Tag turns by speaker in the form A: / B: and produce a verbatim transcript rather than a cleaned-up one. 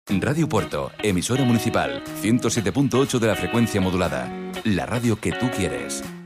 A: Radio Puerto, emisora municipal, ciento siete punto ocho de la frecuencia modulada. La radio que tú quieres.